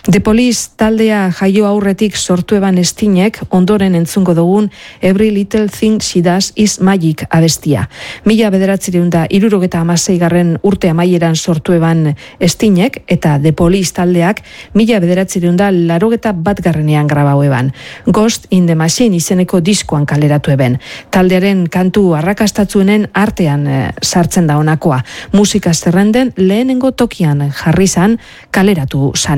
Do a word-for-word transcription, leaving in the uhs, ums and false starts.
The Police taldea jaio aurretik sortu eban estinek ondoren entzungo dugun Every Little Thing She Does Is Magic abestia. Mila bederatzireun da irurogeta amaseigarren urte amaieran sortu eban estinek eta The Police taldeak mila bederatzireun da larogeta bat garrenean grabau eban. Ghost in the Machine izeneko diskoan kaleratu eben. Taldearen kantu arrakastatzuenen artean e, sartzen da honakoa. Musika zerrenden lehenengo tokian jarri zan kaleratu zan.